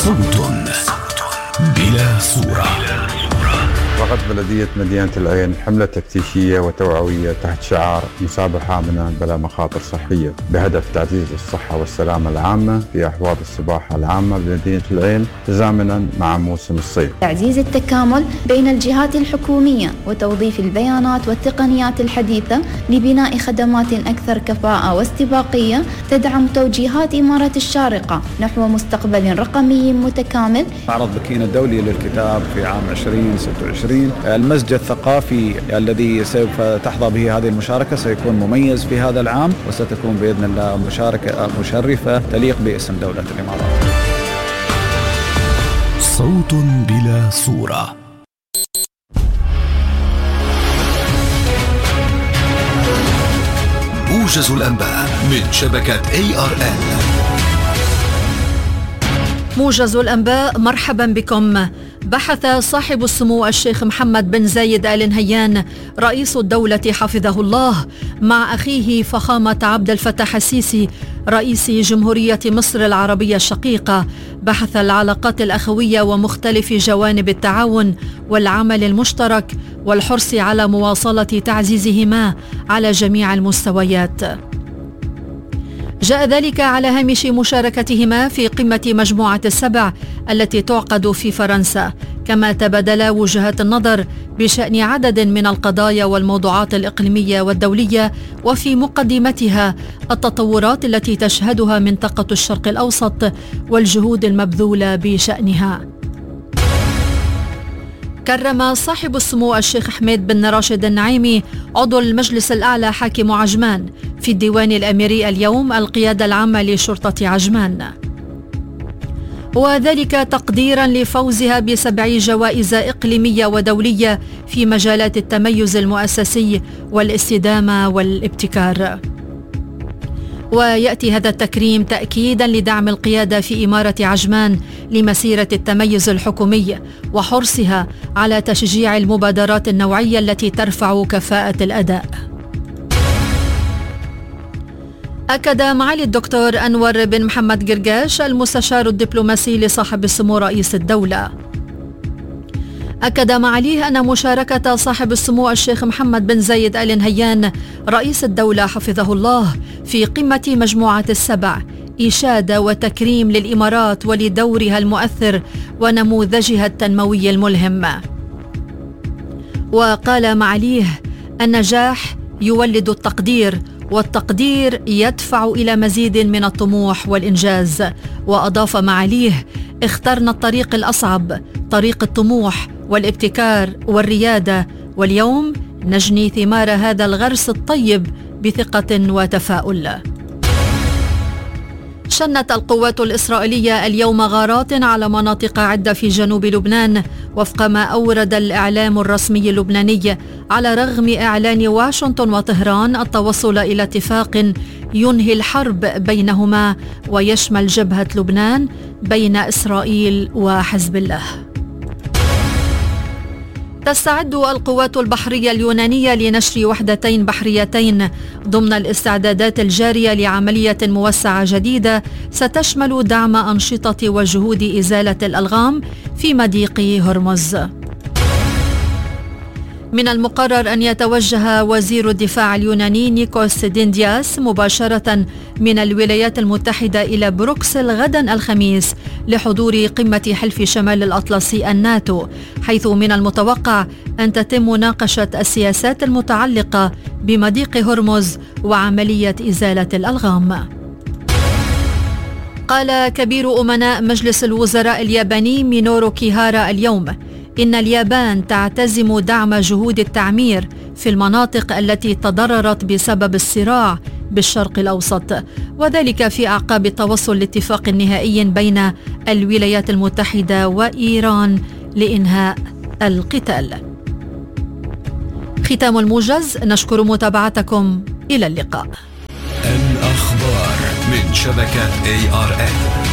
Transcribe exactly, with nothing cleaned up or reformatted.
صوت بلا صورة. وقعت بلدية مدينة العين حملة تفتيشية وتوعوية تحت شعار مسابحة آمنة بلا مخاطر صحية بهدف تعزيز الصحة والسلامة العامة في أحواض السباحة العامة بمدينة العين تزامنا مع موسم الصيف. تعزيز التكامل بين الجهات الحكومية وتوظيف البيانات والتقنيات الحديثة لبناء خدمات أكثر كفاءة واستباقية تدعم توجيهات إمارة الشارقة نحو مستقبل رقمي متكامل. معرض بكين الدولي للكتاب في عام عشرين ستة وعشرين، المسجد الثقافي الذي سوف تحظى به هذه المشاركة سيكون مميز في هذا العام، وستكون بإذن الله مشاركة مشرفة تليق باسم دولة الإمارات. صوت بلا صورة. موجز الأنباء من شبكة إيه آر إن. موجز الأنباء، مرحبا بكم. بحث صاحب السمو الشيخ محمد بن زايد آل نهيان رئيس الدولة حفظه الله مع أخيه فخامة عبد الفتاح السيسي رئيس جمهورية مصر العربية الشقيقة بحث العلاقات الأخوية ومختلف جوانب التعاون والعمل المشترك والحرص على مواصلة تعزيزهما على جميع المستويات. جاء ذلك على هامش مشاركتهما في قمة مجموعة السبع التي تعقد في فرنسا، كما تبادلا وجهات النظر بشأن عدد من القضايا والموضوعات الإقليمية والدولية، وفي مقدمتها التطورات التي تشهدها منطقة الشرق الأوسط والجهود المبذولة بشأنها. كرم صاحب السمو الشيخ حميد بن راشد النعيمي عضو المجلس الأعلى حاكم عجمان في الديوان الأميري اليوم القيادة العامة لشرطة عجمان، وذلك تقديرا لفوزها بسبع جوائز إقليمية ودولية في مجالات التميز المؤسسي والاستدامة والابتكار. ويأتي هذا التكريم تأكيدا لدعم القيادة في إمارة عجمان لمسيرة التميز الحكومي وحرصها على تشجيع المبادرات النوعية التي ترفع كفاءة الأداء. أكد معالي الدكتور أنور بن محمد قرقاش المستشار الدبلوماسي لصاحب السمو رئيس الدولة أكد معاليه أن مشاركة صاحب السمو الشيخ محمد بن زايد آل نهيان رئيس الدولة حفظه الله في قمة مجموعة السبع إشادة وتكريم للإمارات ولدورها المؤثر ونموذجها التنموي الملهم. وقال معاليه: النجاح يولد التقدير، والتقدير يدفع إلى مزيد من الطموح والإنجاز. وأضاف معاليه: اخترنا الطريق الأصعب، طريق الطموح والابتكار والريادة، واليوم نجني ثمار هذا الغرس الطيب بثقة وتفاؤل. شنت القوات الإسرائيلية اليوم غارات على مناطق عدة في جنوب لبنان وفق ما أورد الإعلام الرسمي اللبناني، على رغم إعلان واشنطن وطهران التوصل إلى اتفاق ينهي الحرب بينهما ويشمل جبهة لبنان بين إسرائيل وحزب الله. تستعد القوات البحرية اليونانية لنشر وحدتين بحريتين ضمن الاستعدادات الجارية لعملية موسعة جديدة ستشمل دعم أنشطة وجهود إزالة الألغام في مضيق هرمز. من المقرر أن يتوجه وزير الدفاع اليوناني نيكوس ديندياس مباشرة من الولايات المتحدة إلى بروكسل غدا الخميس لحضور قمة حلف شمال الأطلسي الناتو، حيث من المتوقع أن تتم مناقشة السياسات المتعلقة بمضيق هرمز وعملية إزالة الألغام. قال كبير أمناء مجلس الوزراء الياباني مينورو كيهارا اليوم إن اليابان تعتزم دعم جهود التعمير في المناطق التي تضررت بسبب الصراع بالشرق الأوسط، وذلك في أعقاب التوصل لاتفاق نهائي بين الولايات المتحدة وإيران لإنهاء القتال. ختام الموجز، نشكر متابعتكم، إلى اللقاء. الأخبار من شبكة إيه آر إن.